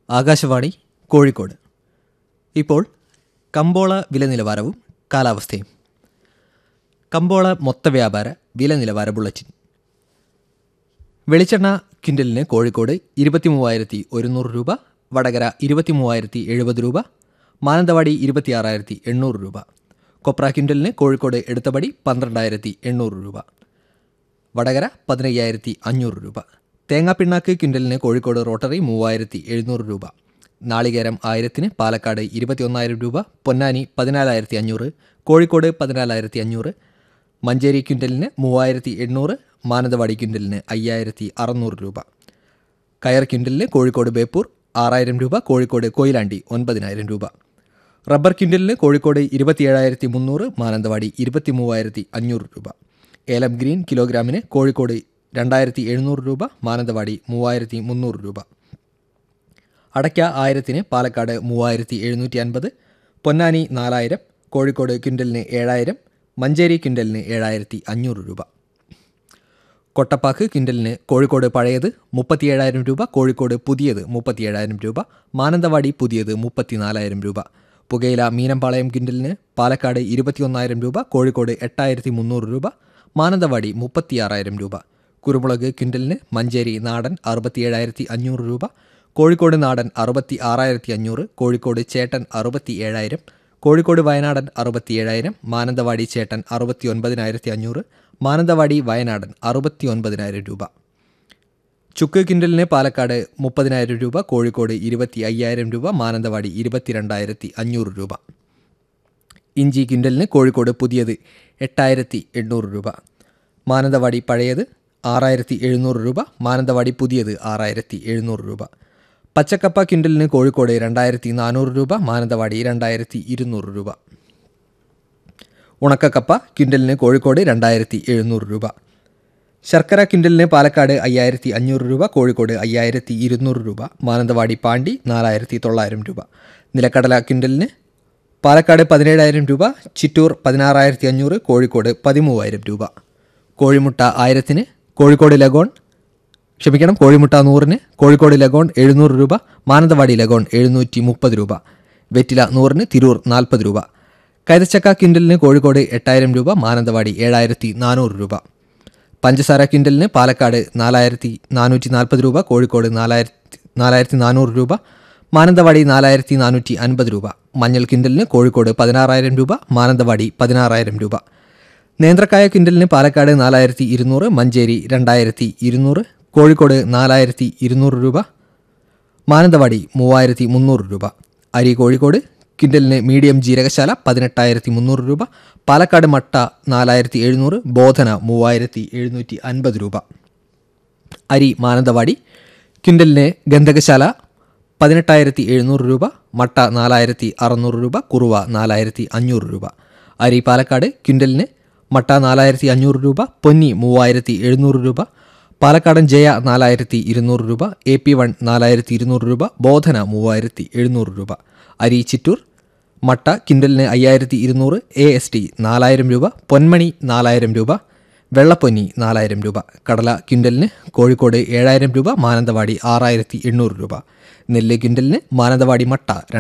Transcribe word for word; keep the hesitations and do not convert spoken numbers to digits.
ആകാശവാണി കോഴിക്കോട്. ഇപ്പോൾ കമ്പോള വില നിലവാരവും കാലാവസ്ഥയും. കമ്പോള മൊത്ത വ്യാപാര വില നിലവാര ബുള്ളറ്റിൻ. വെളിച്ചെണ്ണ ക്വിൻ്റലിന് കോഴിക്കോട് ഇരുപത്തി മൂവായിരത്തി ഒരുന്നൂറ് രൂപ, വടകര ഇരുപത്തി മൂവായിരത്തി എഴുപത് രൂപ, മാനന്തവാടി ഇരുപത്തി ആറായിരത്തി എണ്ണൂറ് രൂപ. കൊപ്ര ക്വിൻ്റലിന് കോഴിക്കോട് എടുത്തപടി പന്ത്രണ്ടായിരത്തി എണ്ണൂറ് രൂപ, വടകര പതിനയ്യായിരത്തി അഞ്ഞൂറ് രൂപ. തേങ്ങാപ്പിണ്ണാക്ക് ക്വിൻ്റലിന് കോഴിക്കോട് റോട്ടറി മൂവായിരത്തി എഴുന്നൂറ് രൂപ. നാളികേരം ആയിരത്തിന് പാലക്കാട് ഇരുപത്തി ഒന്നായിരം രൂപ, പൊന്നാനി പതിനാലായിരത്തി അഞ്ഞൂറ്, കോഴിക്കോട് പതിനാലായിരത്തി അഞ്ഞൂറ്. മഞ്ചേരി ക്വിൻ്റലിന് മൂവായിരത്തി എണ്ണൂറ്, മാനന്തവാടി ക്വിൻ്റലിന് അയ്യായിരത്തി അറുന്നൂറ് രൂപ. കയർ ക്വിൻ്റലിന് കോഴിക്കോട് ബേപ്പൂർ ആറായിരം രൂപ, കോഴിക്കോട് കൊയിലാണ്ടി ഒൻപതിനായിരം രൂപ. റബ്ബർ ക്വിൻ്റലിന് കോഴിക്കോട് ഇരുപത്തിയേഴായിരത്തി മുന്നൂറ്, മാനന്തവാടി ഇരുപത്തി മൂവായിരത്തി അഞ്ഞൂറ് രൂപ. ഏലം ഗ്രീൻ കിലോഗ്രാമിന് കോഴിക്കോട് രണ്ടായിരത്തി എഴുന്നൂറ് രൂപ, മാനന്തവാടി മൂവായിരത്തി മുന്നൂറ് രൂപ. അടയ്ക്ക ആയിരത്തിന് പാലക്കാട് മൂവായിരത്തി എഴുന്നൂറ്റി അൻപത്, പൊന്നാനി നാലായിരം, കോഴിക്കോട് ക്വിൻ്റലിന് ഏഴായിരം, മഞ്ചേരി ക്വിൻ്റലിന് ഏഴായിരത്തി അഞ്ഞൂറ് രൂപ. കൊട്ടപ്പാക്ക് ക്വിൻ്റലിന് കോഴിക്കോട് പഴയത് മുപ്പത്തിയേഴായിരം രൂപ, കോഴിക്കോട് പുതിയത് മുപ്പത്തിയേഴായിരം രൂപ, മാനന്തവാടി പുതിയത് മുപ്പത്തിനാലായിരം രൂപ. പുകയില മീനമ്പാളയം ക്വിൻ്റലിന് പാലക്കാട് ഇരുപത്തി ഒന്നായിരം രൂപ, കോഴിക്കോട് എട്ടായിരത്തി മുന്നൂറ് രൂപ, മാനന്തവാടി മുപ്പത്തിയാറായിരം രൂപ. കുരുമുളക് ക്വിൻ്റലിന് മഞ്ചേരി നാടൻ അറുപത്തിയേഴായിരത്തി അഞ്ഞൂറ് രൂപ, കോഴിക്കോട് നാടൻ അറുപത്തി ആറായിരത്തി അഞ്ഞൂറ്, കോഴിക്കോട് ചേട്ടൻ അറുപത്തി ഏഴായിരം, കോഴിക്കോട് വയനാടൻ അറുപത്തി ഏഴായിരം, മാനന്തവാടി ചേട്ടൻ അറുപത്തി ഒൻപതിനായിരത്തി അഞ്ഞൂറ്, മാനന്തവാടി വയനാടൻ അറുപത്തി ഒൻപതിനായിരം രൂപ. ചുക്ക് ക്വിൻ്റലിന് പാലക്കാട് മുപ്പതിനായിരം രൂപ, കോഴിക്കോട് ഇരുപത്തി അയ്യായിരം രൂപ, മാനന്തവാടി ഇരുപത്തിരണ്ടായിരത്തി അഞ്ഞൂറ് രൂപ. ഇഞ്ചി ക്വിൻ്റലിന് കോഴിക്കോട് പുതിയത് എട്ടായിരത്തി എണ്ണൂറ് രൂപ, മാനന്തവാടി പഴയത് ആറായിരത്തി എഴുന്നൂറ് രൂപ, മാനന്തവാടി പുതിയത് ആറായിരത്തി എഴുന്നൂറ് രൂപ. പച്ചക്കപ്പ ക്വിൻ്റലിന് കോഴിക്കോട് രണ്ടായിരത്തി നാനൂറ് രൂപ, മാനന്തവാടി രണ്ടായിരത്തി ഇരുന്നൂറ് രൂപ. ഉണക്കക്കപ്പ ക്വിൻ്റലിന് കോഴിക്കോട് രണ്ടായിരത്തി എഴുന്നൂറ് രൂപ. ശർക്കര ക്വിൻ്റലിന് പാലക്കാട് അയ്യായിരത്തി അഞ്ഞൂറ് രൂപ, കോഴിക്കോട് അയ്യായിരത്തി ഇരുന്നൂറ് രൂപ, മാനന്തവാടി പാണ്ടി നാലായിരത്തി തൊള്ളായിരം രൂപ. നിലക്കടല ക്വിൻ്റലിന് പാലക്കാട് പതിനേഴായിരം രൂപ, ചിറ്റൂർ പതിനാറായിരത്തി അഞ്ഞൂറ്, കോഴിക്കോട് പതിമൂവായിരം രൂപ. കോഴിമുട്ട ആയിരത്തിന് കോഴിക്കോട് ലഗോൺ ക്ഷമിക്കണം കോഴിമുട്ട നൂറിന് കോഴിക്കോട് ലഗോൺ എഴുന്നൂറ് രൂപ, മാനന്തവാടി ലഗോൺ എഴുന്നൂറ്റി മുപ്പത് രൂപ. വെറ്റില നൂറിന് തിരൂർ നാൽപ്പത് രൂപ. കൈതച്ചക്ക ക്വിൻ്റലിന് കോഴിക്കോട് എട്ടായിരം രൂപ, മാനന്തവാടി ഏഴായിരത്തി നാനൂറ് രൂപ. പഞ്ചസാര ക്വിൻ്റലിന് പാലക്കാട് നാലായിരത്തി നാനൂറ്റി നാൽപ്പത് രൂപ, കോഴിക്കോട് നാലായിരത്തി നാലായിരത്തി നാനൂറ് രൂപ, മാനന്തവാടി നാലായിരത്തി നാനൂറ്റി അൻപത് രൂപ. മഞ്ഞൾ ക്വിൻ്റലിന് കോഴിക്കോട് പതിനാറായിരം രൂപ, മാനന്തവാടി പതിനാറായിരം രൂപ. നേന്ത്രക്കായ ക്വിൻ്റലിന് പാലക്കാട് നാലായിരത്തി ഇരുന്നൂറ്, മഞ്ചേരി രണ്ടായിരത്തി ഇരുന്നൂറ്, കോഴിക്കോട് നാലായിരത്തി ഇരുന്നൂറ് രൂപ, മാനന്തവാടി മൂവായിരത്തി മുന്നൂറ് രൂപ. അരി കോഴിക്കോട് ക്വിൻ്റലിന് മീഡിയം ജീരകശാല പതിനെട്ടായിരത്തി മുന്നൂറ് രൂപ, പാലക്കാട് മട്ട നാലായിരത്തി എഴുന്നൂറ്, ബോധന മൂവായിരത്തി എഴുന്നൂറ്റി അൻപത് രൂപ. അരി മാനന്തവാടി ക്വിൻ്റലിന് ഗന്ധകശാല പതിനെട്ടായിരത്തി എഴുന്നൂറ് രൂപ, മട്ട നാലായിരത്തി അറുന്നൂറ് രൂപ, കുറുവ നാലായിരത്തി അഞ്ഞൂറ് രൂപ. അരി പാലക്കാട് ക്വിൻ്റലിന് മട്ട നാലായിരത്തി അഞ്ഞൂറ് രൂപ, പൊന്നി മൂവായിരത്തി എഴുന്നൂറ് രൂപ, പാലക്കാടൻ ജയ നാലായിരത്തി ഇരുന്നൂറ് രൂപ, എ പി വൺ നാലായിരത്തി ഇരുന്നൂറ് രൂപ, ബോധന മൂവായിരത്തി എഴുന്നൂറ് രൂപ. അരി ചിറ്റൂർ മട്ട ക്വിൻ്റലിന് അയ്യായിരത്തി ഇരുന്നൂറ്, എ എസ് ടി നാലായിരം രൂപ, പൊന്മണി നാലായിരം രൂപ, വെള്ളപ്പൊന്നി നാലായിരം രൂപ. കടല ക്വിൻ്റലിന് കോഴിക്കോട് ഏഴായിരം രൂപ, മാനന്തവാടി ആറായിരത്തി എണ്ണൂറ് രൂപ. നെല്ല് ക്വിൻ്റലിന് മാനന്തവാടി മട്ട